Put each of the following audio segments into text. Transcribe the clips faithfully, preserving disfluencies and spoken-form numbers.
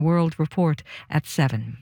World Report at seven.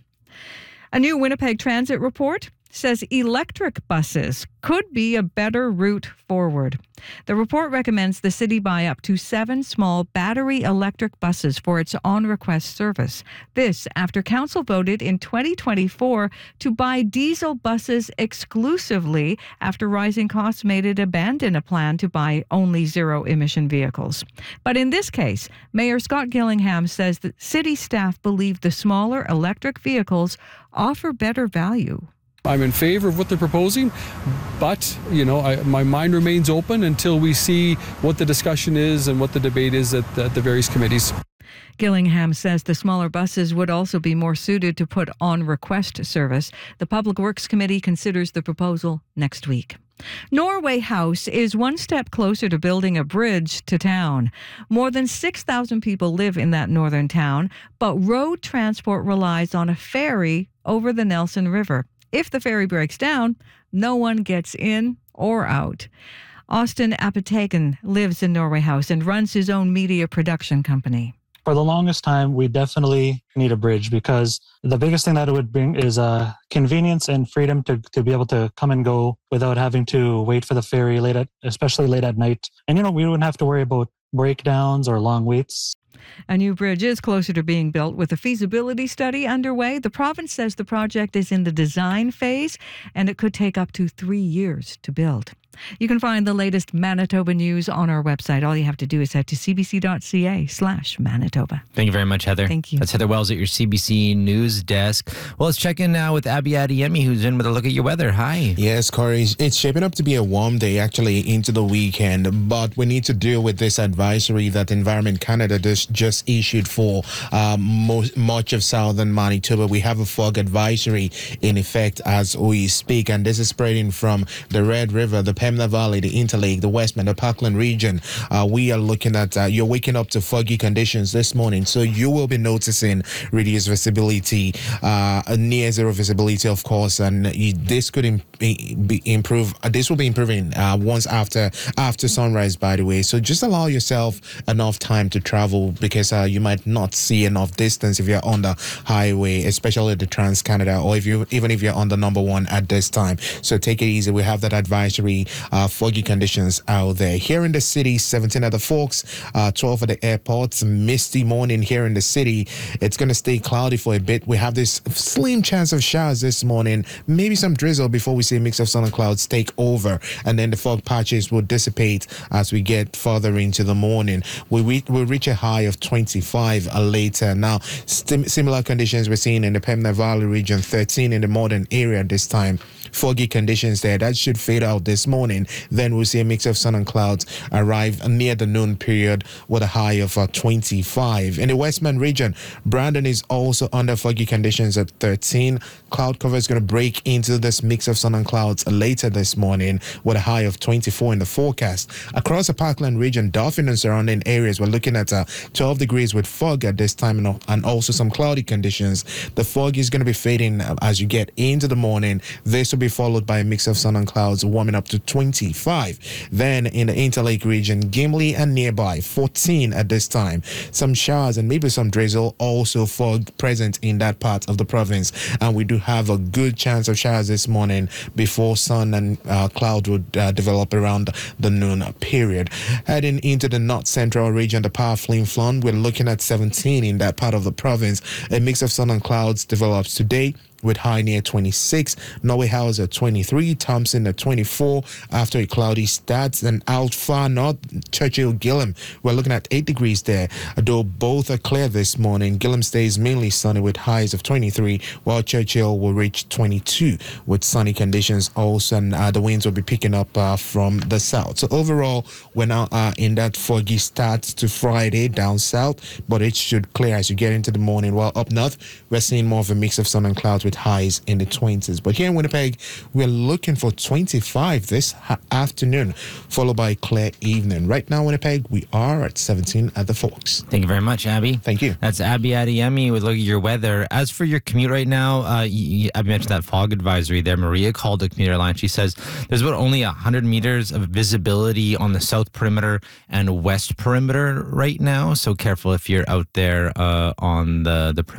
A new Winnipeg Transit report says electric buses could be a better route forward. The report recommends the city buy up to seven small battery electric buses for its on-request service. This after council voted in twenty twenty-four to buy diesel buses exclusively after rising costs made it abandon a plan to buy only zero-emission vehicles. But in this case, Mayor Scott Gillingham says that city staff believe the smaller electric vehicles offer better value. I'm in favor of what they're proposing, but, you know, I, my mind remains open until we see what the discussion is and what the debate is at the, at the various committees. Gillingham says the smaller buses would also be more suited to put on request service. The Public Works Committee considers the proposal next week. Norway House is one step closer to building a bridge to town. More than six thousand people live in that northern town, but road transport relies on a ferry over the Nelson River. If the ferry breaks down, no one gets in or out. Austin Apatagan lives in Norway House and runs his own media production company. For the longest time, we definitely need a bridge because the biggest thing that it would bring is uh, convenience and freedom to, to be able to come and go without having to wait for the ferry late at, especially late at night. And, you know, we wouldn't have to worry about breakdowns or long waits. A new bridge is closer to being built with a feasibility study underway. The province says the project is in the design phase and it could take up to three years to build. You can find the latest Manitoba news on our website. All you have to do is head to cbc.ca slash Manitoba. Thank you very much, Heather. Thank you. That's Heather Wells at your C B C News desk. Well, let's check in now with Abby Adeyemi, who's in with a look at your weather. Hi. Yes, Corey. It's shaping up to be a warm day, actually, into the weekend. But we need to deal with this advisory that Environment Canada just, just issued for um, most, much of southern Manitoba. We have a fog advisory in effect as we speak, and this is spreading from the Red River, the Pembina Valley, the Interlake, the Westman, the Parkland region. Uh, we are looking at, uh, you're waking up to foggy conditions this morning, so you will be noticing reduced visibility, uh, near zero visibility, of course, and you, this could Im- be improve. Uh, this will be improving uh, once after after sunrise, by the way. So just allow yourself enough time to travel because uh, you might not see enough distance if you're on the highway, especially the Trans-Canada, or if you even if you're on the number one at this time. So take it easy. We have that advisory. Uh, foggy conditions out there. Here in the city, seventeen at the Forks, uh, twelve at the airports, misty morning here in the city. It's going to stay cloudy for a bit. We have this slim chance of showers this morning, maybe some drizzle before we see a mix of sun and clouds take over, and then the fog patches will dissipate as we get further into the morning. We we will reach a high of twenty-five uh, later. Now, st- similar conditions we're seeing in the Pembina Valley region, thirteen in the modern area this time. Foggy conditions there. That should fade out this morning. Then we'll see a mix of sun and clouds arrive near the noon period with a high of uh, twenty-five. In the Westman region, Brandon is also under foggy conditions at thirteen. Cloud cover is going to break into this mix of sun and clouds later this morning with a high of twenty-four in the forecast. Across the Parkland region, Dauphin and surrounding areas, we're looking at uh, twelve degrees with fog at this time and, and also some cloudy conditions. The fog is going to be fading as you get into the morning. This will be followed by a mix of sun and clouds warming up to twenty-five. Then in the Interlake region, Gimli and nearby, fourteen at this time. Some showers and maybe some drizzle, also fog present in that part of the province. And we do have a good chance of showers this morning before sun and uh, cloud would uh, develop around the noon period. Heading into the north central region, the Power Flin Flon, we're looking at seventeen in that part of the province. A mix of sun and clouds develops today, with high near twenty-six. Norway House at twenty-three, Thompson at twenty-four after a cloudy start. And out far north, Churchill Gillam, we're looking at eight degrees there. Though both are clear this morning, Gillam stays mainly sunny with highs of twenty-three, while Churchill will reach twenty-two with sunny conditions also, and uh, the winds will be picking up uh, from the south. So overall, we're now uh, in that foggy start to Friday down south, but it should clear as you get into the morning, while up north, we're seeing more of a mix of sun and clouds with with highs in the twenties. But here in Winnipeg, we're looking for twenty-five this ha- afternoon, followed by a clear evening. Right now, Winnipeg, we are at seventeen at the Forks. Thank you very much, Abby. Thank you. That's Abby Adeyemi with Look at Your Weather. As for your commute right now, uh, you, Abby mentioned that fog advisory there. Maria called the commuter line. She says there's about only one hundred meters of visibility on the south perimeter and west perimeter right now. So careful if you're out there uh, on the, the perimeter.